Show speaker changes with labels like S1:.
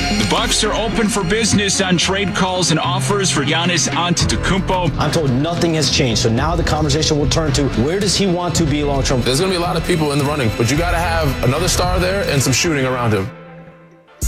S1: The Bucks are open for business on trade calls and offers for Giannis Antetokounmpo.
S2: I'm told nothing has changed, so now the conversation will turn to where does he want to be long-term?
S3: There's going to be a lot of people in the running, but you got to have another star there and some shooting around him.